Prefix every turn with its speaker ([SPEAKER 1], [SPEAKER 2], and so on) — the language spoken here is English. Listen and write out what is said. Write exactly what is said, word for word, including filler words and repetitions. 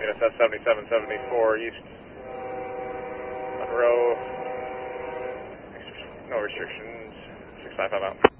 [SPEAKER 1] U S S seventy-seven seventy-four East Monroe. No restrictions. six five five out.